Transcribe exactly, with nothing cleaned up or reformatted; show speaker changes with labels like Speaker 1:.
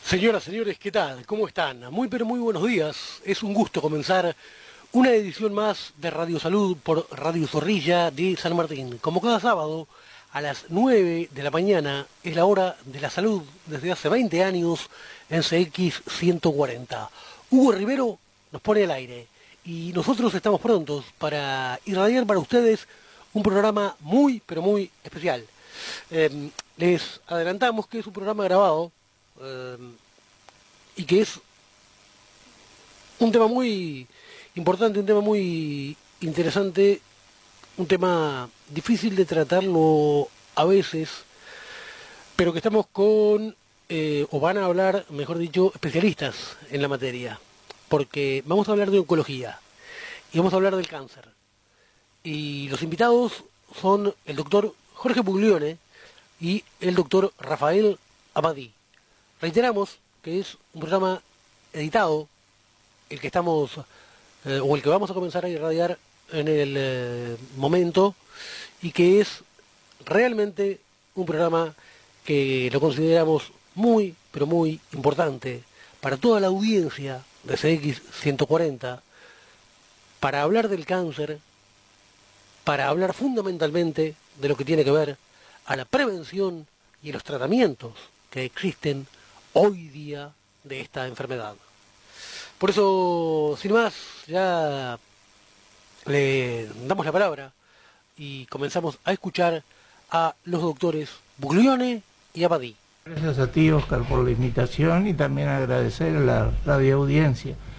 Speaker 1: Señoras, señores, ¿qué tal? ¿Cómo están? Muy pero muy buenos días. Es un gusto comenzar una edición más de Radio Salud por Radio Zorrilla de San Martín. Como cada sábado, a las nueve de la mañana, es la hora de la salud desde hace veinte años en C X ciento cuarenta. Hugo Rivero nos pone al aire y nosotros estamos prontos para irradiar para ustedes un programa muy pero muy especial. Eh, les adelantamos que es un programa grabado eh, y que es un tema muy importante, un tema muy interesante, un tema difícil de tratarlo a veces, pero que estamos con, eh, o van a hablar, mejor dicho, especialistas en la materia, porque vamos a hablar de oncología y vamos a hablar del cáncer. Y los invitados son el doctor Jorge Buglione y el doctor Rafael Abadí. Reiteramos que es un programa editado, el que estamos, eh, o el que vamos a comenzar a irradiar en el eh, momento, y que es realmente un programa que lo consideramos muy, pero muy importante para toda la audiencia de C X ciento cuarenta, para hablar del cáncer, para hablar fundamentalmente de lo que tiene que ver a la prevención y a los tratamientos que existen hoy día de esta enfermedad. Por eso, sin más, ya le damos la palabra y comenzamos a escuchar a los doctores Buglione y Abadí.
Speaker 2: Gracias a ti, Oscar, por la invitación y también agradecer a la radioaudiencia